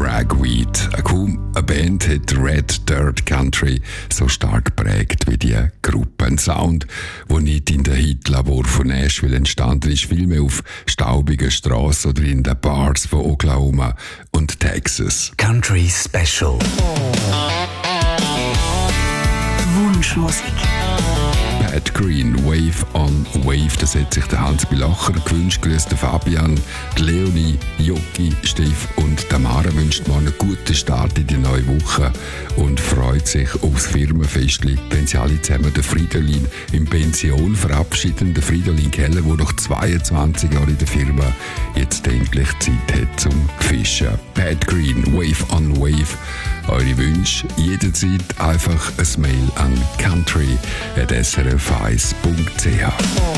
Ragweed. Kaum eine Band hat Red Dirt Country so stark geprägt wie die Gruppe. Ein Sound, der nicht in den Hitlabor von Nashville entstanden ist, vielmehr auf staubigen Strassen oder in den Bars von Oklahoma und Texas. Country Special. Wunschmusik. Pat Green, Wave on Wave, das hat sich der Hans Bilacher gewünscht. Grüß den Fabian, die Leonie, Jogi, Steve und Tamara wünscht mir einen guten Start in die neue Woche und freut sich aufs Firmenfestli, wenn sie alle zusammen den Fridolin in Pension verabschieden. Der Fridolin Keller, der nach 22 Jahren in der Firma jetzt endlich Zeit hat zum Fischen. Pat Green, Wave on Wave. Eure Wünsche jederzeit einfach ein Mail an country@srf1.ch.